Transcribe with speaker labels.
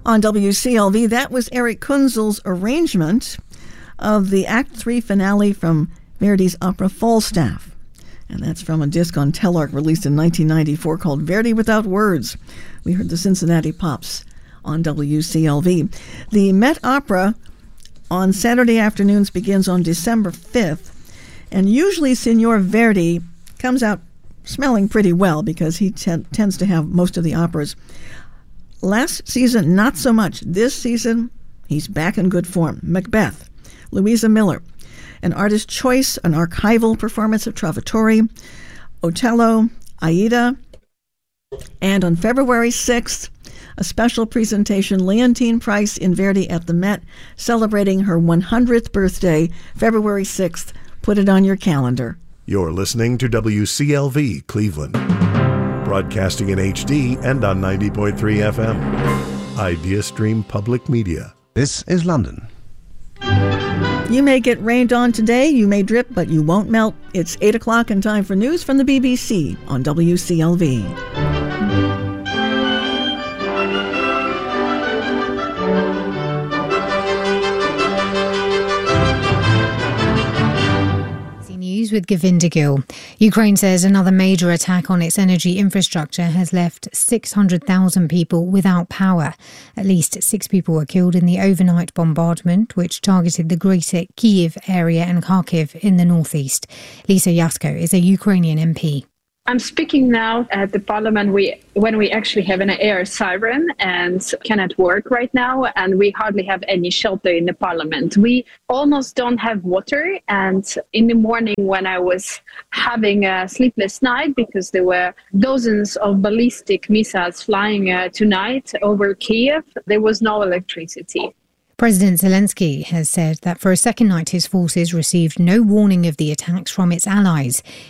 Speaker 1: On WCLV, that was Eric Kunzel's arrangement of the Act 3 finale from Verdi's opera Falstaff. And that's from a disc on Telarc released in 1994 called Verdi Without Words. We heard the Cincinnati Pops on WCLV. The Met Opera on Saturday afternoons begins on December 5th. And usually Signor Verdi comes out smelling pretty well because he tends to have most of the operas. Last season, not so much. This season, he's back in good form. Macbeth, Louisa Miller, an artist choice, an archival performance of Trovatore, Otello, Aida, and on February 6th, a special presentation, Leontine Price in Verdi at the Met, celebrating her 100th birthday, February 6th. Put it on your calendar.
Speaker 2: You're listening to WCLV Cleveland, broadcasting in HD and on 90.3 FM. Idea Stream Public Media.
Speaker 3: This is London.
Speaker 1: You may get rained on today, you may drip, but you won't melt. It's 8 o'clock and time for news from the BBC on WCLV.
Speaker 4: With Govinda Gill. Ukraine says another major attack on its energy infrastructure has left 600,000 people without power. At least 6 people were killed in the overnight bombardment, which targeted the greater Kyiv area and Kharkiv in the northeast. Lisa Yasko is a Ukrainian MP.
Speaker 5: I'm speaking now at the parliament when we actually have an air siren and cannot work right now, and we hardly have any shelter in the parliament. We almost don't have water, and in the morning when I was having a sleepless night because there were dozens of ballistic missiles flying tonight over Kyiv, there was no electricity.
Speaker 4: President Zelensky has said that for a second night his forces received no warning of the attacks from its allies.